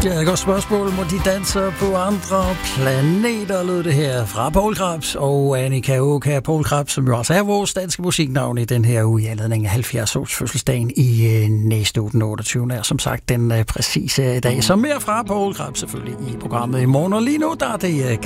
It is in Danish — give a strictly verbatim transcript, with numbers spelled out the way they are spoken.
Ja, godt spørgsmål. Må de danser på andre planeter, lød det her fra Poul Krebs og Annika Åkær. Poul Krebs, som jo også er vores danske musiknavn i den her uge i anledning af halvfjerds års fødselsdagen i øh, næste uge, den otteogtyvende er som sagt den øh, præcise dag. Så mere fra Poul Krebs selvfølgelig i programmet i morgen. Og lige nu, der er det øh,